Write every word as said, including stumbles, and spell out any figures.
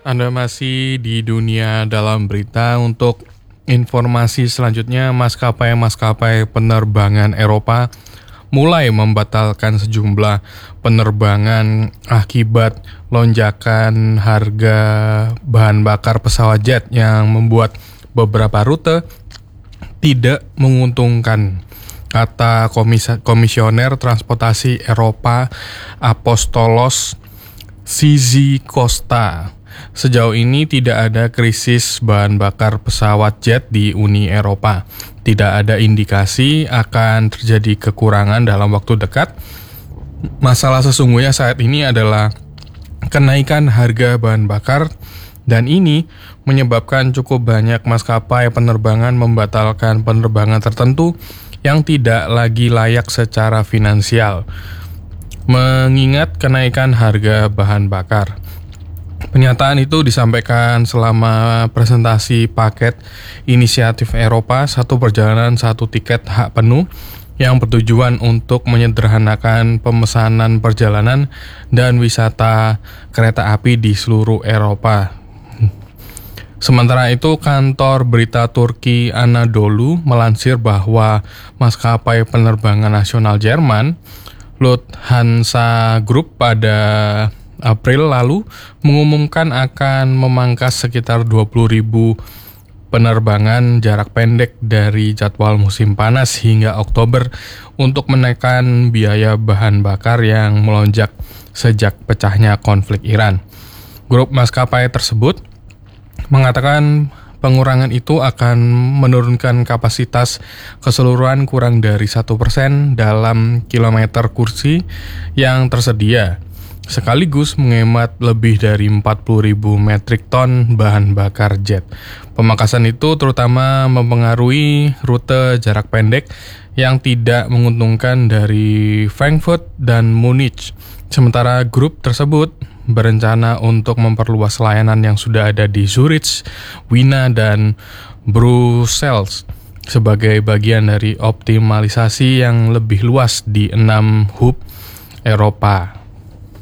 Anda masih di dunia dalam berita. Untuk informasi selanjutnya, maskapai-maskapai penerbangan Eropa mulai membatalkan sejumlah penerbangan akibat lonjakan harga bahan bakar pesawat jet yang membuat beberapa rute tidak menguntungkan, kata komis- Komisioner Transportasi Eropa Apostolos Tzitzikostas. Sejauh ini tidak ada krisis bahan bakar pesawat jet di Uni Eropa. Tidak ada indikasi akan terjadi kekurangan dalam waktu dekat. Masalah sesungguhnya saat ini adalah kenaikan harga bahan bakar, dan ini menyebabkan cukup banyak maskapai penerbangan membatalkan penerbangan tertentu yang tidak lagi layak secara finansial, mengingat kenaikan harga bahan bakar. Pernyataan itu disampaikan selama presentasi paket inisiatif Eropa Satu Perjalanan Satu Tiket Hak Penuh yang bertujuan untuk menyederhanakan pemesanan perjalanan dan wisata kereta api di seluruh Eropa. Sementara itu, kantor berita Turki Anadolu melansir bahwa maskapai penerbangan nasional Jerman, Lufthansa Group, pada April lalu mengumumkan akan memangkas sekitar dua puluh ribu penerbangan jarak pendek dari jadwal musim panas hingga Oktober untuk menekan biaya bahan bakar yang melonjak sejak pecahnya konflik Iran. Grup maskapai tersebut mengatakan pengurangan itu akan menurunkan kapasitas keseluruhan kurang dari satu persen dalam kilometer kursi yang tersedia, sekaligus menghemat lebih dari empat puluh ribu metrik ton bahan bakar jet. Pemangkasan itu terutama mempengaruhi rute jarak pendek yang tidak menguntungkan dari Frankfurt dan Munich. Sementara grup tersebut berencana untuk memperluas layanan yang sudah ada di Zurich, Wina, dan Brussels sebagai bagian dari optimalisasi yang lebih luas di enam hub Eropa.